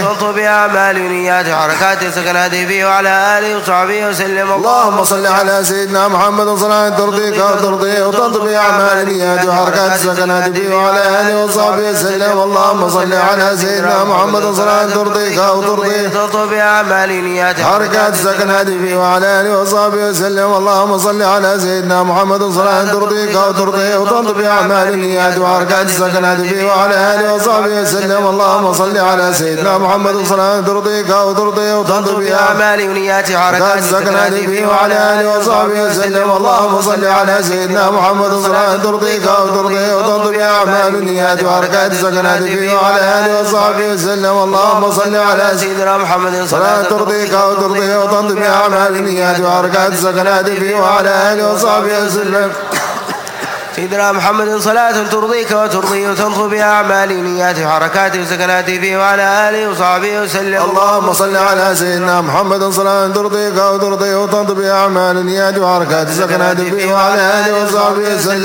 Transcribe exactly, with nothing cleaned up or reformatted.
تنطب بأعمال نيات حركات سكناته فيه وعلى آله وصحبه وسلم. اللهم صل على سيدنا محمد صلاة ترضيك وترضيه وتنطب بأعمال نيات حركات سكناته فيه وعلى آله وصحبه وسلم. اللهم صل على سيدنا محمد صلاة ترضيك وترضيه تنطب بأعمال نيات حركات سكناته فيه وعلى آله وصحبه وسلم. اللهم صل على سيدنا محمد صلاة ترضيك وترضيه وتنطب بأعمال نيات وحركات سكناته فيه وعلى آله وصحبه وسلم. اللهم صل على سيدنا محمد صلاة ترضيك وترضيه وتنطب بأعمال نيات حركات سكناته فيه وعلى آله وصحبه وسلم. اللهم صل على سيدنا محمد صلاة ترضيك وترضيه وتنطب بأعمال نيات وحركات سكناته فيه وعلى آله وصحبه وسلم. اللهم صل على سيدنا محمد صلاة ترضيك وترضيه وتنطب بأعمال نيات وحركات سكناته فيه وعلى آله وصحبه وسلم. سيدنا محمد صلاة ترضيك وترضي وتنطب بأعمال نيات حركات وسكناته فيه وعلى آله وصحبه وسلم. اللهم صل على سيدنا محمد صلاة ترضيك وترضي وتنطب بأعمال نيات وحركات سكناته فيه وعلى آله وصحبه وسلم.